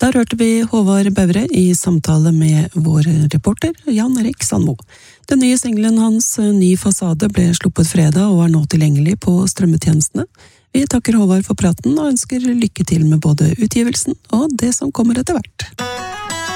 Der hørte vi Håvard Bævre i samtale med vår reporter Jan Erik Sandmo. Den nye singelen hans, Ny fasade, ble sluppet fredag og er nå tilgjengelig på strømmetjenestene. Vi takker Håvard for praten og ønsker lykke til med både utgivelsen og det som kommer etter hvert.